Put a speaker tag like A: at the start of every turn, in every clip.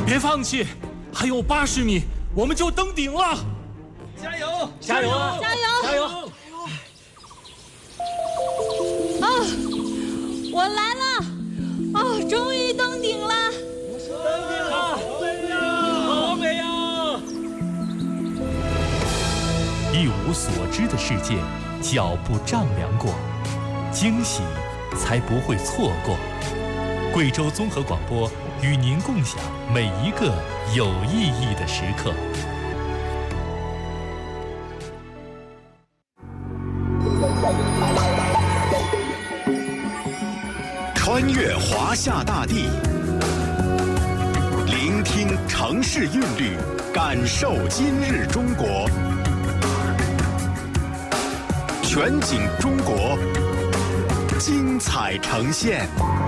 A: 别放弃，还有80米，我们就登顶了！
B: 加油！
C: 加油啊！
D: 加油！
C: 加油！
D: 啊，我来了！哦，终于登顶了！
C: 登顶了！好美呀！
E: 一无所知的世界，脚步丈量过，惊喜才不会错过。贵州综合广播与您共享每一个有意义的时刻。
F: 穿越华夏大地，聆听城市韵律，感受今日中国。全景中国，精彩呈现。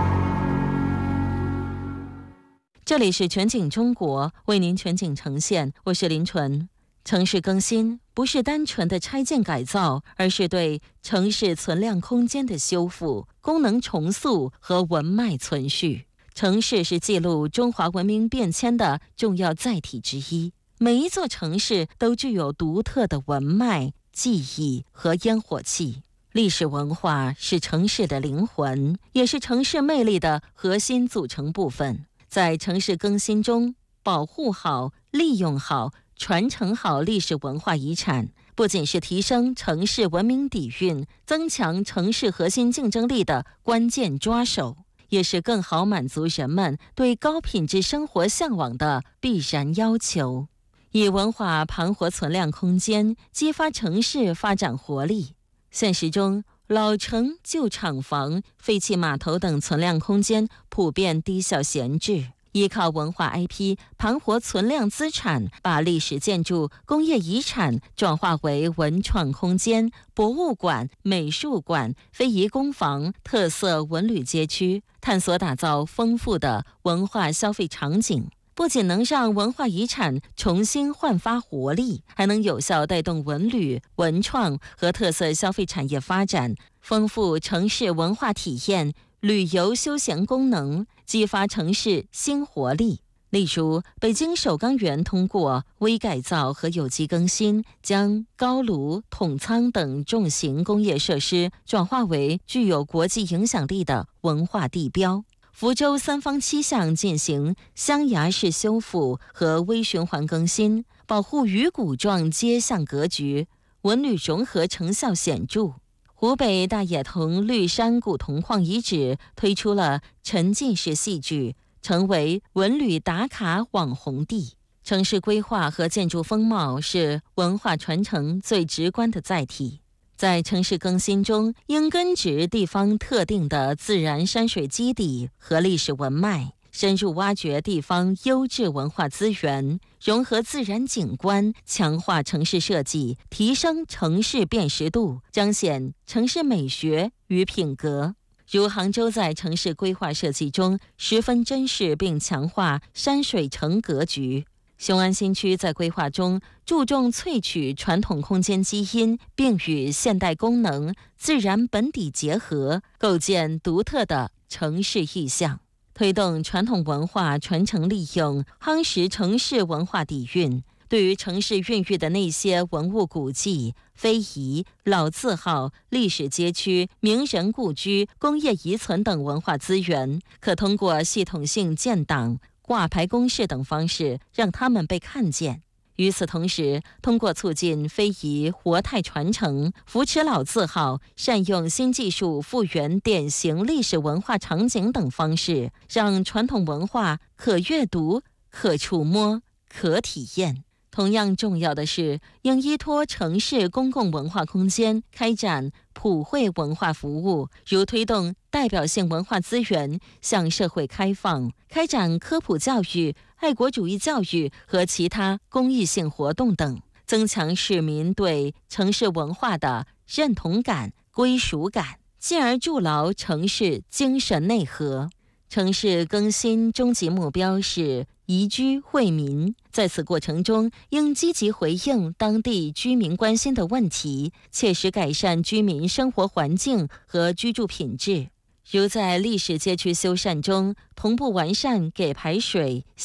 G: 这里是全景中国，为您全景呈现，我是林纯。城市更新不是单纯的拆建改造，而是对城市存量空间的修复、功能重塑和文脉存续。城市是记录中华文明变迁的重要载体之一，每一座城市都具有独特的文脉、记忆和烟火气。历史文化是城市的灵魂，也是城市魅力的核心组成部分。在城市更新中，保护好、利用好、传承好历史文化遗产，不仅是提升城市文明底蕴、增强城市核心竞争力的关键抓手，也是更好满足人们对高品质生活向往的必然要求。以文化盘活存量空间，激发城市发展活力。现实中，老城、旧厂房、废弃码头等存量空间普遍低效闲置。依靠文化 IP 盘活存量资产，把历史建筑、工业遗产转化为文创空间、博物馆、美术馆、非遗工坊、特色文旅街区，探索打造丰富的文化消费场景。不仅能让文化遗产重新焕发活力，还能有效带动文旅、文创和特色消费产业发展，丰富城市文化体验、旅游休闲功能，激发城市新活力。例如，北京首钢园通过微改造和有机更新，将高炉、统仓等重型工业设施转化为具有国际影响力的文化地标。福州3坊7巷进行象牙式修复和微循环更新，保护鱼骨状街巷格局，文旅融合成效显著。湖北大冶桐绿山古铜矿遗址推出了沉浸式戏剧，成为文旅打卡网红地。城市规划和建筑风貌是文化传承最直观的载体。在城市更新中，应根植地方特定的自然山水基底和历史文脉，深入挖掘地方优质文化资源，融合自然景观，强化城市设计，提升城市辨识度，彰显城市美学与品格。如杭州在城市规划设计中十分珍视并强化山水城格局。雄安新区在规划中注重萃取传统空间基因，并与现代功能、自然本底结合，构建独特的城市意象，推动传统文化传承利用，夯实城市文化底蕴。对于城市孕育的那些文物古迹、非遗、老字号、历史街区、名人故居、工业遗存等文化资源，可通过系统性建档、挂牌公示等方式让他们被看见。与此同时，通过促进非遗活态传承，扶持老字号，善用新技术复原典型历史文化场景等方式，让传统文化可阅读、可触摸、可体验。同样重要的是，应依托城市公共文化空间开展普惠文化服务，如推动代表性文化资源向社会开放，开展科普教育、爱国主义教育和其他公益性活动等，增强市民对城市文化的认同感、归属感，进而筑牢城市精神内核。城市更新终极目标是宜居惠民，在此过程中应积极回应当地居民关心的问题，切实改善居民生活环境和居住品质。如在历史街区修缮中同步完善给排水、